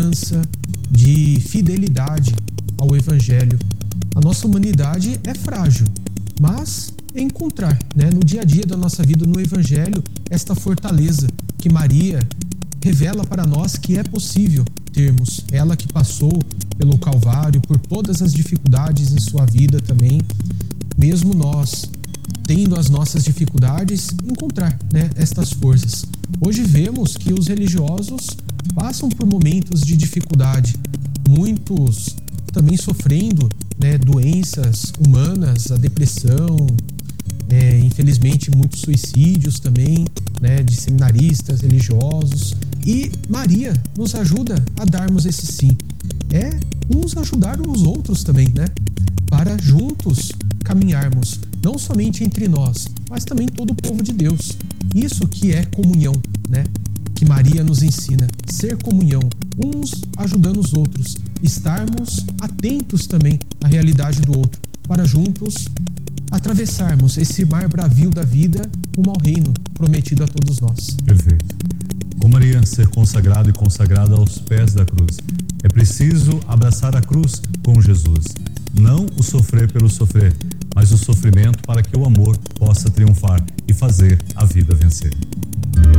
esperança, de fidelidade ao Evangelho. A nossa humanidade é frágil, mas encontrar, no dia a dia da nossa vida, no Evangelho, esta fortaleza que Maria revela para nós que é possível termos. Ela que passou pelo Calvário, por todas as dificuldades em sua vida também, mesmo nós tendo as nossas dificuldades, encontrar estas forças. Hoje vemos que os religiosos passam por momentos de dificuldade, muitos também sofrendo doenças humanas, a depressão, infelizmente muitos suicídios também, de seminaristas, religiosos. E Maria nos ajuda a darmos esse sim. Uns ajudar os outros também, para juntos caminharmos, não somente entre nós, mas também todo o povo de Deus. Isso que é comunhão, que Maria nos ensina, ser comunhão, uns ajudando os outros, estarmos atentos também à realidade do outro, para juntos atravessarmos esse mar bravio da vida rumo ao reino prometido a todos nós. Perfeito. Com Maria, ser consagrado e consagrada aos pés da cruz. É preciso abraçar a cruz com Jesus. Não o sofrer pelo sofrer, mas o sofrimento para que o amor possa triunfar e fazer a vida vencer.